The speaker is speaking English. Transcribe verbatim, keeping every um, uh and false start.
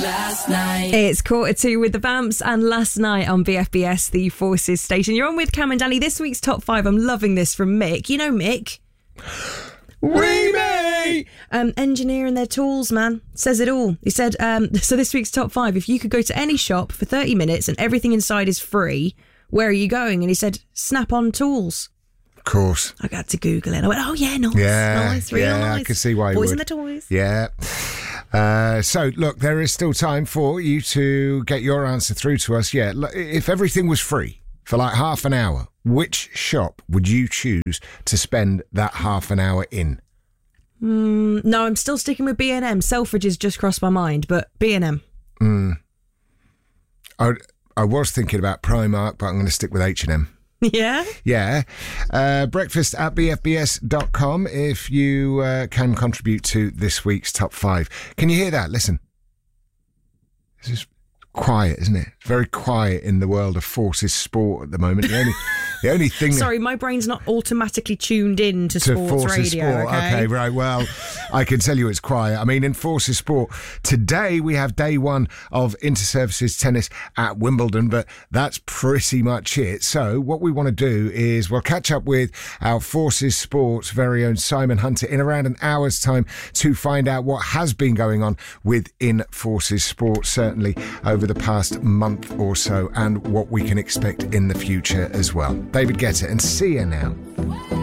Last night. It's quarter two with the Vamps and Last Night on B F B S, the Forces station. You're on with Cam and Danny. This week's top five. I'm loving this from Mick. You know Mick? Remake! Um, engineering their tools, man. Says it all. He said, um, so this week's top five, if you could go to any shop for thirty minutes and everything inside is free, where are you going? And he said, Snap-on Tools. Of course. I got to Google it. And I went, oh, yeah, nice. Yeah, nice, real yeah, nice. I can see why you Boys would. and the toys. Yeah. Uh, so, look, there is still time for you to get your answer through to us. Yeah, look, if everything was free for like half an hour, which shop would you choose to spend that half an hour in? Mm, no, I'm still sticking with B and M. Selfridges just crossed my mind, but B and M. Mm. I, I was thinking about Primark, but I'm going to stick with H and M. Yeah? Yeah. Uh, breakfast at b f b s dot com if you uh, can contribute to this week's top five. Can you hear that? Listen. This is quiet, isn't it? It's very quiet in the world of Forces sport at the moment. The only, the only thing... Sorry, my brain's not automatically tuned in to, to sports Forces radio, Sport. okay? Okay, right. Well, I can tell you it's quiet. I mean, in Forces Sport, today we have day one of Interservices tennis at Wimbledon, but that's pretty much it. So what we want to do is we'll catch up with our Forces Sports very own Simon Hunter in around an hour's time to find out what has been going on within Forces Sport, certainly over the past month or so, and what we can expect in the future as well. David Guetta and See Ya Now.